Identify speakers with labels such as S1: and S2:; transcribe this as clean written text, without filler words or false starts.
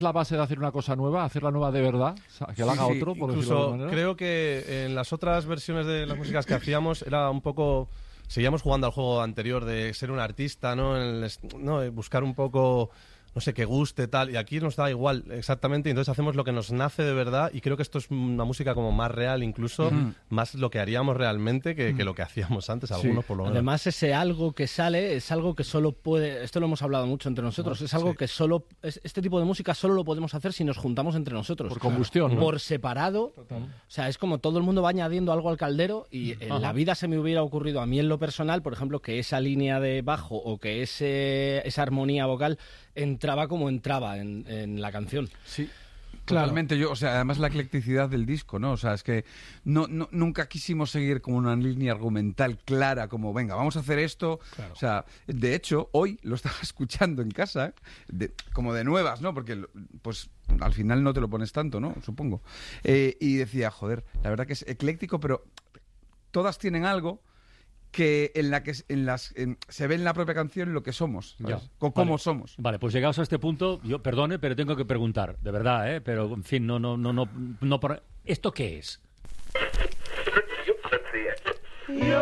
S1: la base de hacer una cosa nueva, hacerla nueva de verdad, o sea, que la haga otro, por decirlo de
S2: Incluso
S1: alguna manera.
S2: creo que en las otras versiones de las músicas que hacíamos era un poco... Seguíamos jugando al juego anterior de ser un artista, ¿no? Buscar un poco... no sé, que guste, tal, y aquí nos da igual exactamente, y entonces hacemos lo que nos nace de verdad, y creo que esto es una música como más real incluso, más lo que haríamos realmente que lo que hacíamos antes, algunos por lo menos.
S3: Además, ese algo que sale es algo que solo puede, esto lo hemos hablado mucho entre nosotros, es algo que solo, este tipo de música solo lo podemos hacer si nos juntamos entre nosotros.
S1: Por combustión, ¿no?
S3: Por separado. Total. O sea, es como todo el mundo va añadiendo algo al caldero, y en la vida se me hubiera ocurrido a mí en lo personal, por ejemplo, que esa línea de bajo o que esa armonía vocal entraba como entraba en la canción.
S4: Sí, totalmente. Yo, o sea, además la eclecticidad del disco, ¿no? O sea, es que nunca quisimos seguir como una línea argumental clara, como, venga, vamos a hacer esto. Claro. O sea, de hecho, hoy lo estaba escuchando en casa, como de nuevas, ¿no? Porque, pues, al final no te lo pones tanto, ¿no? Supongo. Y decía, joder, la verdad que es ecléctico, pero todas tienen algo que se ve en la propia canción lo que somos, cómo somos.
S5: Vale, pues llegados a este punto, yo perdone, pero tengo que preguntar, de verdad, pero en fin, no ¿esto qué es?